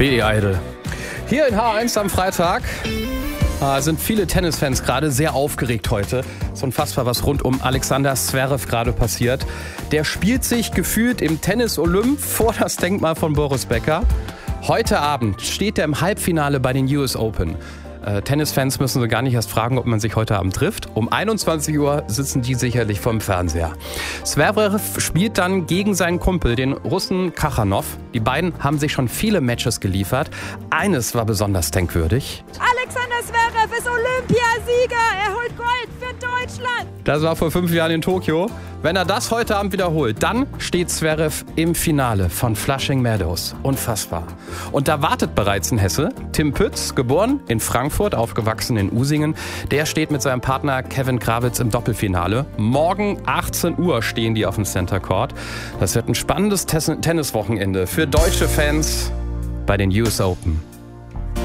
BE Idol. Hier in H1 am Freitag sind viele Tennisfans gerade sehr aufgeregt heute. Es ist unfassbar, was rund um Alexander Zverev gerade passiert. Der spielt sich gefühlt im Tennis-Olymp vor das Denkmal von Boris Becker. Heute Abend steht er im Halbfinale bei den US Open. Tennisfans müssen so gar nicht erst fragen, ob man sich heute Abend trifft. Um 21 Uhr sitzen die sicherlich vorm Fernseher. Zverev spielt dann gegen seinen Kumpel, den Russen Kachanov. Die beiden haben sich schon viele Matches geliefert. Eines war besonders denkwürdig. Alexander Zverev ist Olympiasieger. Er holt Gold für Deutschland. Das war vor 5 Jahren in Tokio. Wenn er das heute Abend wiederholt, dann steht Zverev im Finale von Flushing Meadows. Unfassbar. Und da wartet bereits ein Hesse. Tim Pütz, geboren in Frankfurt, aufgewachsen in Usingen. Der steht mit seinem Partner Kevin Krawitz im Doppelfinale. Morgen 18 Uhr stehen die auf dem Center Court. Das wird ein spannendes Tenniswochenende für deutsche Fans bei den US Open.